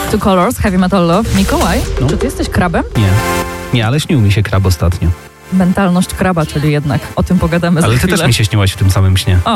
Two Colors, Heavy Metal Love. Mikołaj, czy ty jesteś krabem? Nie, ale śnił mi się krab ostatnio. Mentalność kraba, czyli jednak o tym pogadamy za Ale chwilę. ty też mi się śniłaś w tym samym śnie. O,